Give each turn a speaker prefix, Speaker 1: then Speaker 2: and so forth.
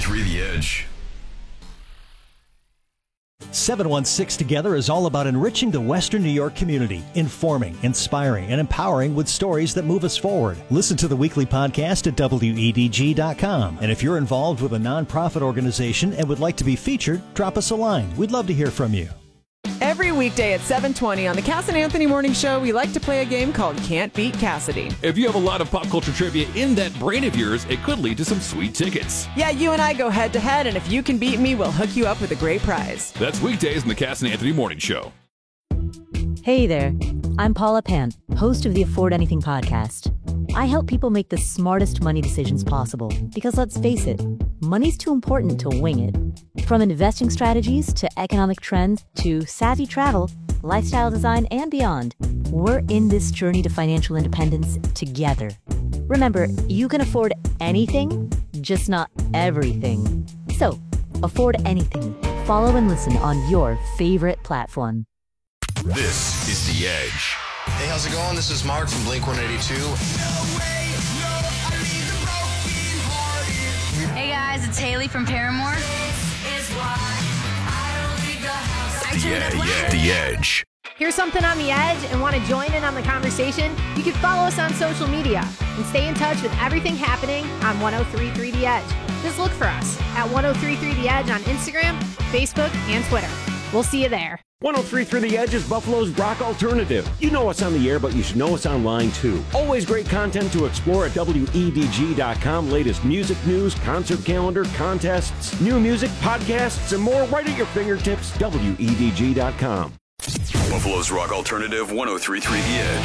Speaker 1: 103.3 The Edge.
Speaker 2: 716 Together is all about enriching the Western New York community, informing, inspiring, and empowering with stories that move us forward. Listen to the weekly podcast at WEDG.com. And if you're involved with a nonprofit organization and would like to be featured, drop us a line. We'd love to hear from you.
Speaker 3: Every weekday at 7:20 on the Cass and Anthony Morning Show, we like to play a game called Can't Beat Cassidy.
Speaker 4: If you have a lot of pop culture trivia in that brain of yours, it could lead to some sweet tickets.
Speaker 3: Yeah, you and I go head to head, and if you can beat me, we'll hook you up with a great prize.
Speaker 4: That's weekdays in the Cass and Anthony Morning Show.
Speaker 5: Hey there, I'm Paula Pant, host of the Afford Anything podcast. I help people make the smartest money decisions possible because let's face it, money's too important to wing it. From investing strategies to economic trends to savvy travel, lifestyle design, and beyond, we're in this journey to financial independence together. Remember, you can afford anything, just not everything. So, afford anything. Follow and listen on your favorite platform.
Speaker 1: This is The Edge.
Speaker 6: Hey, how's it going? This is Mark from Blink-182.
Speaker 7: Hey guys, it's Haley from Paramore.
Speaker 1: The Edge.
Speaker 8: Here's something on The Edge and want to join in on the conversation? You can follow us on social media and stay in touch with everything happening on 103.3 The Edge. Just look for us at 103.3 The Edge on Instagram, Facebook, and Twitter. We'll see you there.
Speaker 9: 103.3 The Edge is Buffalo's rock alternative. You know us on the air, but you should know us online too. Always great content to explore at WEDG.com. Latest music news, concert calendar, contests, new music, podcasts, and more right at your fingertips. WEDG.com.
Speaker 1: Buffalo's rock alternative 103.3 The Edge.